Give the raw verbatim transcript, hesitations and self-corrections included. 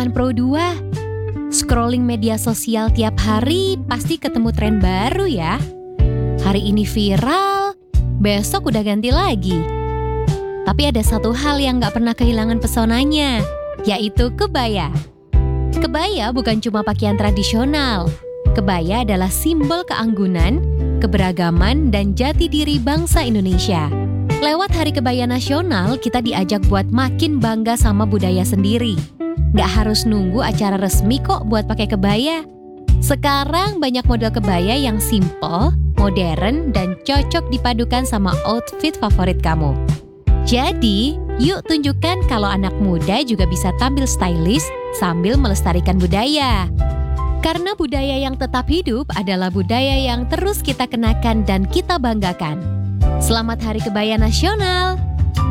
zaman Pro dua. Scrolling media sosial tiap hari pasti ketemu tren baru ya. Hari ini viral, besok udah ganti lagi. Tapi ada satu hal yang gak pernah kehilangan pesonanya, yaitu kebaya. Kebaya bukan cuma pakaian tradisional. Kebaya adalah simbol keanggunan, keberagaman, dan jati diri bangsa Indonesia. Lewat Hari Kebaya Nasional, kita diajak buat makin bangga sama budaya sendiri. Gak harus nunggu acara resmi kok buat pakai kebaya. Sekarang banyak model kebaya yang simple, modern, dan cocok dipadukan sama outfit favorit kamu. Jadi, yuk tunjukkan kalau anak muda juga bisa tampil stylish sambil melestarikan budaya. Karena budaya yang tetap hidup adalah budaya yang terus kita kenakan dan kita banggakan. Selamat Hari Kebaya Nasional!